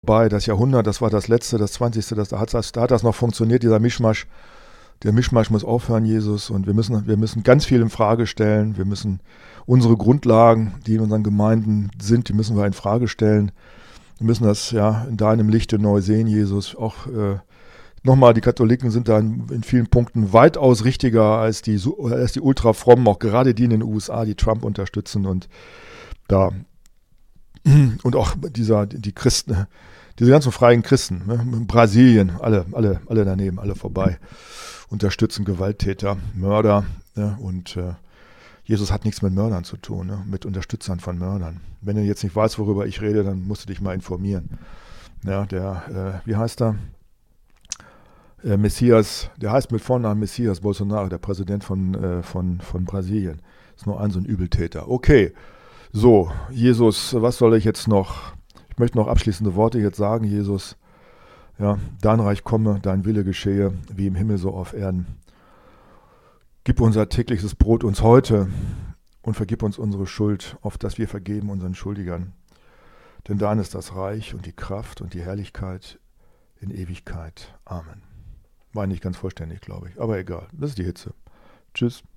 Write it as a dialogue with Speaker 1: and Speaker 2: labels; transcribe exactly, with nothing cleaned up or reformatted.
Speaker 1: Bei das Jahrhundert, das war das letzte, das zwanzigste, das, da, hat das, da hat das noch funktioniert, dieser Mischmasch. Der Mischmasch muss aufhören, Jesus, und wir müssen, wir müssen ganz viel in Frage stellen. Wir müssen unsere Grundlagen, die in unseren Gemeinden sind, die müssen wir in Frage stellen. Wir müssen das ja in deinem Lichte neu sehen, Jesus. Auch äh, nochmal, die Katholiken sind da in, in vielen Punkten weitaus richtiger als die, als die Ultrafrommen, auch gerade die in den U S A, die Trump unterstützen und da und auch dieser, die Christen, diese ganzen freien Christen, ne, in Brasilien, alle, alle, alle daneben, alle vorbei, unterstützen Gewalttäter, Mörder, ne, und äh, Jesus hat nichts mit Mördern zu tun, ne, mit Unterstützern von Mördern. Wenn du jetzt nicht weißt, worüber ich rede, dann musst du dich mal informieren. Ja, der, äh, wie heißt er? Äh, Messias, der heißt mit Vornamen Messias Bolsonaro, der Präsident von, äh, von, von Brasilien. Ist nur ein so ein Übeltäter. Okay. So, Jesus, was soll ich jetzt noch? Ich möchte noch abschließende Worte jetzt sagen, Jesus. Ja, dein Reich komme, dein Wille geschehe, wie im Himmel so auf Erden. Gib unser tägliches Brot uns heute und vergib uns unsere Schuld, auf dass wir vergeben unseren Schuldigern. Denn dein ist das Reich und die Kraft und die Herrlichkeit in Ewigkeit. Amen. War nicht ganz vollständig, glaube ich, aber egal. Das ist die Hitze. Tschüss.